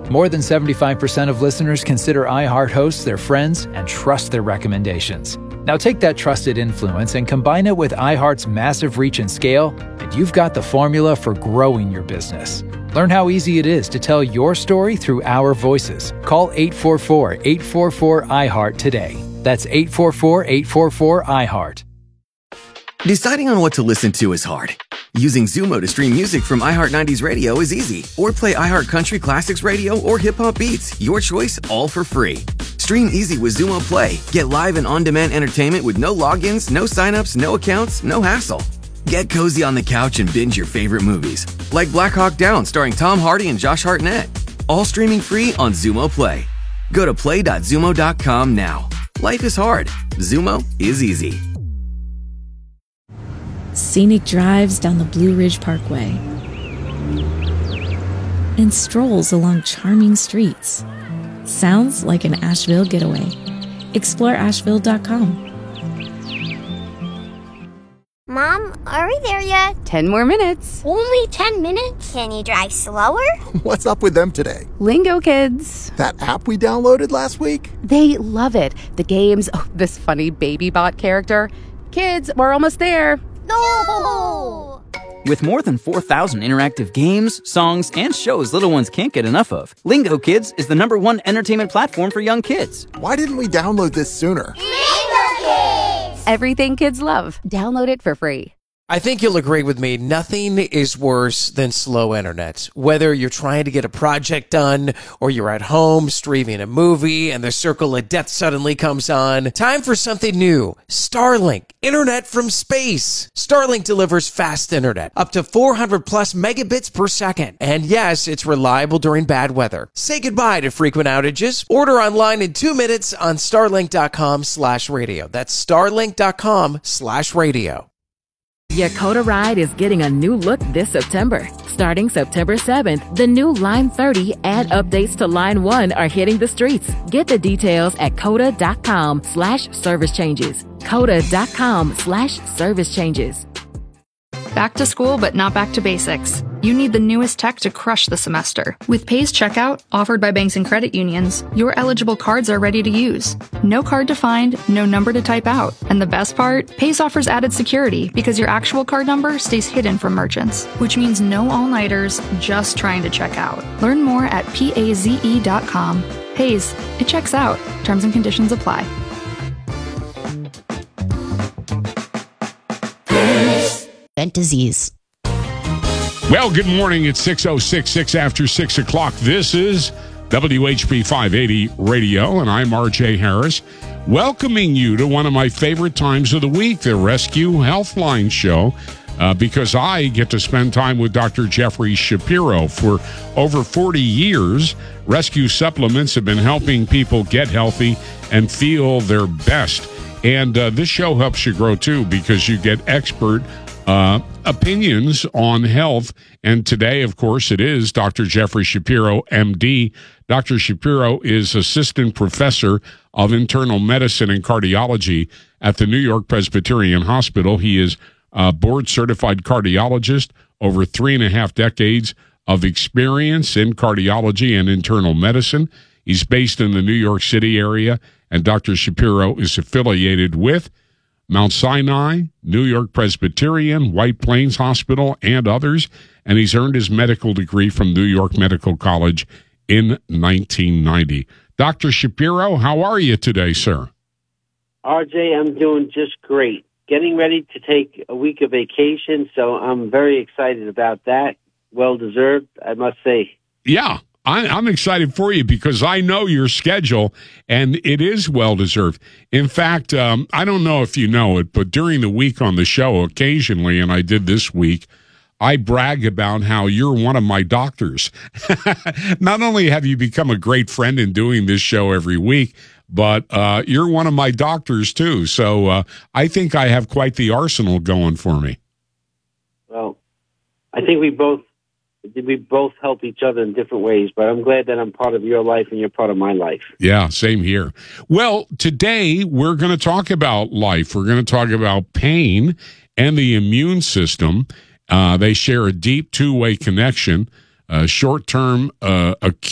More than 75% of listeners consider iHeart hosts their friends and trust their recommendations. Now take that trusted influence and combine it with iHeart's massive reach and scale, and you've got the formula for growing your business. Learn how easy it is to tell your story through our voices. Call 844-844-iHeart today. That's 844-844-iHeart. Deciding on what to listen to is hard. Using Zumo to stream music from iHeart 90s Radio is easy. Or play iHeart Country Classics Radio or Hip Hop Beats. Your choice, all for free. Stream easy with Zumo Play. Get live and on-demand entertainment with no logins, no signups, no accounts, no hassle. Get cozy on the couch and binge your favorite movies. Like Black Hawk Down starring Tom Hardy and Josh Hartnett. All streaming free on Zumo Play. Go to play.zumo.com now. Life is hard. Zumo is easy. Scenic drives down the Blue Ridge Parkway and strolls along charming streets. Sounds like an Asheville getaway. Explore Asheville.com. Mom, are we there yet? 10 more minutes. Only 10 minutes? Can you drive slower? What's up with them today? Lingo Kids. That app we downloaded last week? They love it. The games, this funny baby bot character. Kids, we're almost there. No! With more than 4,000 interactive games, songs, and shows little ones can't get enough of, Lingo Kids is the #1 entertainment platform for young kids. Why didn't we download this sooner? Lingo Kids! Everything kids love. Download it for free. I think you'll agree with me. Nothing is worse than slow internet. Whether you're trying to get a project done or you're at home streaming a movie and the circle of death suddenly comes on. Time for something new. Starlink. Internet from space. Starlink delivers fast internet. Up to 400 plus megabits per second. And yes, it's reliable during bad weather. Say goodbye to frequent outages. Order online in 2 minutes on starlink.com/radio. That's starlink.com/radio. Your Coda ride is getting a new look this September. Starting September 7th, the new Line 30 and updates to Line 1 are hitting the streets. Get the details at coda.com/service changes. coda.com/service changes. Back to school, but not back to basics. You need the newest tech to crush the semester. With Pays Checkout, offered by banks and credit unions, your eligible cards are ready to use. No card to find, no number to type out. And the best part? Pays offers added security because your actual card number stays hidden from merchants, which means no all-nighters just trying to check out. Learn more at paze.com. Pays, it checks out. Terms and conditions apply. Disease. Well, good morning. It's 6:06 after 6 o'clock. This is WHP 580 Radio, and I'm RJ Harris, welcoming you to one of my favorite times of the week, the Rescue Healthline Show, because I get to spend time with Dr. Jeffrey Shapiro. For over 40 years, Rescue Supplements have been helping people get healthy and feel their best. And this show helps you grow, too, because you get expert opinions on health. And today, of course, it is Dr. Jeffrey Shapiro, MD. Dr. Shapiro is assistant professor of internal medicine and cardiology at the New York Presbyterian Hospital. He is a board-certified cardiologist, over 3.5 decades of experience in cardiology and internal medicine. He's based in the New York City area, and Dr. Shapiro is affiliated with Mount Sinai, New York Presbyterian, White Plains Hospital, and others, and he's earned his medical degree from New York Medical College in 1990. Dr. Shapiro, how are you today, sir? RJ, I'm doing just great. Getting ready to take a week of vacation, so I'm very excited about that. Well-deserved, I must say. Yeah. I'm excited for you because I know your schedule, and it is well-deserved. In fact, I don't know if you know it, but during the week on the show, occasionally, and I did this week, I brag about how you're one of my doctors. Not only have you become a great friend in doing this show every week, but you're one of my doctors, too. So I think I have quite the arsenal going for me. Well, I think we both help each other in different ways, but I'm glad that I'm part of your life and you're part of my life. Yeah, same here. Well, today we're going to talk about life. We're going to talk about pain and the immune system. They share a deep two-way connection, short-term acute